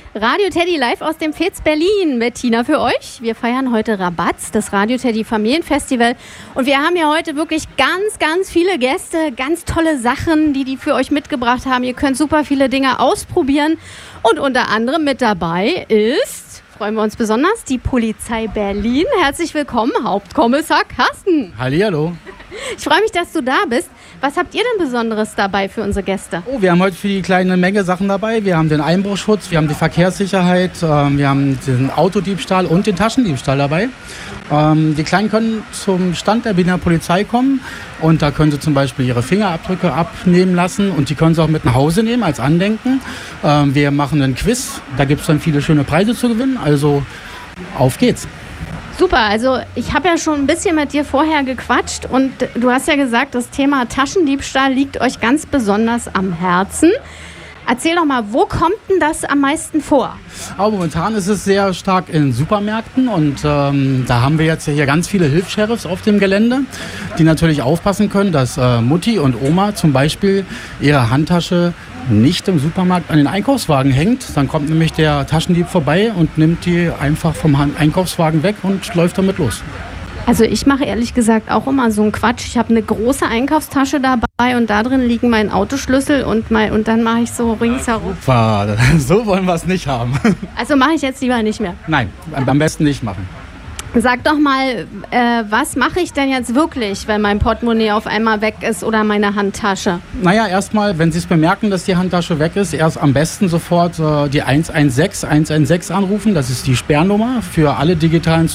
Radio Teddy live aus dem FEZ Berlin mit Tina für euch. Wir feiern heute Rabatz, das Radio Teddy Familienfestival. Und wir haben ja heute wirklich ganz viele Gäste, ganz tolle Sachen, die für euch mitgebracht haben. Ihr könnt super viele Dinge ausprobieren. Und unter anderem mit dabei ist, freuen wir uns besonders, die Polizei Berlin. Herzlich willkommen, Hauptkommissar Carsten. Hallihallo. Ich freue mich, dass du da bist. Was habt ihr denn Besonderes dabei für unsere Gäste? Oh, wir haben heute für die kleine Menge Sachen dabei. Wir haben den Einbruchschutz, wir haben die Verkehrssicherheit, wir haben den Autodiebstahl und den Taschendiebstahl dabei. Die Kleinen können zum Stand der Berliner Polizei kommen und da können sie zum Beispiel ihre Fingerabdrücke abnehmen lassen und die können sie auch mit nach Hause nehmen als Andenken. Wir machen einen Quiz, da gibt es dann viele schöne Preise zu gewinnen, also auf geht's. Super, also ich habe ja schon ein bisschen mit dir vorher gequatscht und du hast ja gesagt, das Thema Taschendiebstahl liegt euch ganz besonders am Herzen. Erzähl doch mal, wo kommt denn das am meisten vor? Aber momentan ist es sehr stark in Supermärkten und da haben wir jetzt hier ganz viele Hilfs-Sheriffs auf dem Gelände, die natürlich aufpassen können, dass Mutti und Oma zum Beispiel ihre Handtasche nicht im Supermarkt an den Einkaufswagen hängt. Dann kommt nämlich der Taschendieb vorbei und nimmt die einfach vom Einkaufswagen weg und läuft damit los. Also ich mache ehrlich gesagt auch immer so einen Quatsch. Ich habe eine große Einkaufstasche dabei und da drin liegen mein Autoschlüssel und dann mache ich so ringsherum. Super, so wollen wir es nicht haben. Also mache ich jetzt lieber nicht mehr. Nein, am besten nicht machen. Sag doch mal, was mache ich denn jetzt wirklich, wenn mein Portemonnaie auf einmal weg ist oder meine Handtasche? Naja, erstmal, wenn Sie es bemerken, dass die Handtasche weg ist, erst am besten sofort die 116 anrufen. Das ist die Sperrnummer für alle digitalen